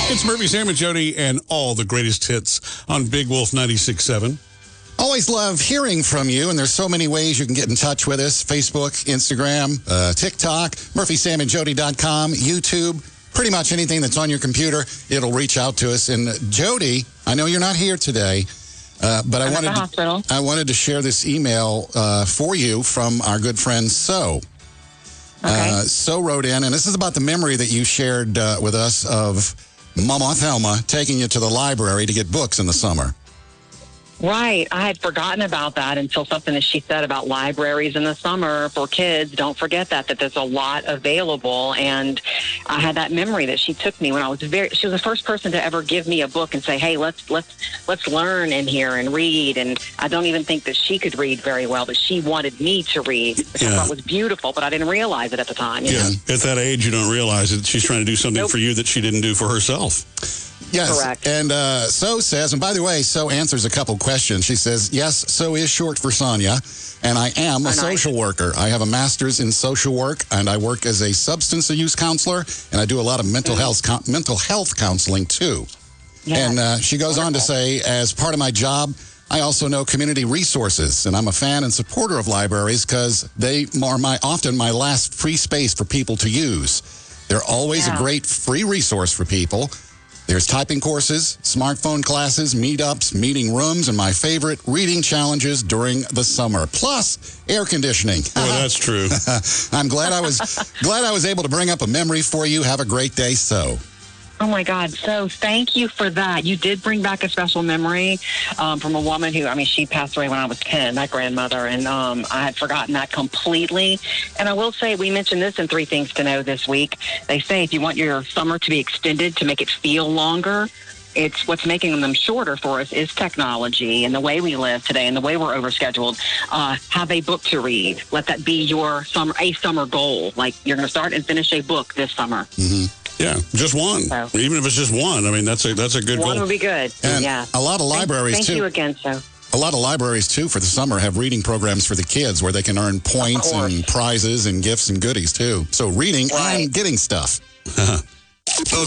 It's Murphy, Sam, and Jody, and all the greatest hits on Big Wolf 96.7. Always love hearing from you, and there's so many ways you can get in touch with us. Facebook, Instagram, TikTok, murphysamandjody.com, YouTube, pretty much anything that's on your computer, it'll reach out to us. And Jody, I know you're not here today, but I'm at the hospital. I wanted to share this email for you from our good friend So. Okay. So wrote in, and this is about the memory that you shared with us of Mama Thelma taking you to the library to get books in the summer. Right. I had forgotten about that until something that she said about libraries in the summer for kids. Don't forget that there's a lot available. And I had that memory that she took me when I was she was the first person to ever give me a book and say, hey, let's learn in here and read. And I don't even think that she could read very well, but she wanted me to read, which I thought was beautiful, but I didn't realize it at the time. You know? At that age, you don't realize that she's trying to do something for you that she didn't do for herself. Yes. Correct. And So says, and by the way, So answers a couple questions. She says, yes, So is short for Sonia, and I am a social worker. I have a master's in social work, and I work as a substance abuse counselor, and I do a lot of mental health counseling, too. Yes. And she goes on to say, as part of my job, I also know community resources, and I'm a fan and supporter of libraries because they are often my last free space for people to use. They're always a great free resource for people. There's typing courses, smartphone classes, meetups, meeting rooms, and my favorite, reading challenges during the summer. Plus, air conditioning. Boy, that's true. I'm glad I was able to bring up a memory for you. Have a great day, So. Oh, my God. So thank you for that. You did bring back a special memory from a woman who, she passed away when I was 10, my grandmother, and I had forgotten that completely. And I will say, we mentioned this in 3 Things to Know this week. They say if you want your summer to be extended, to make it feel longer, it's what's making them shorter for us is technology and the way we live today and the way we're overscheduled. Have a book to read. Let that be your summer goal. Like you're going to start and finish a book this summer. Mm-hmm. Yeah, just one. So, even if it's just one, that's a good goal. One would be good. And a lot of libraries, thank too. Thank you again, So. A lot of libraries, too, for the summer have reading programs for the kids where they can earn points and prizes and gifts and goodies, too. So reading and getting stuff.